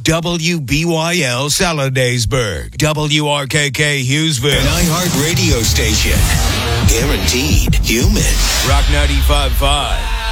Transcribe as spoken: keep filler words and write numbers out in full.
W B Y L Saladaysburg, W R K K Hughesville, an iHeart radio station. Guaranteed human. Rock ninety-five point five.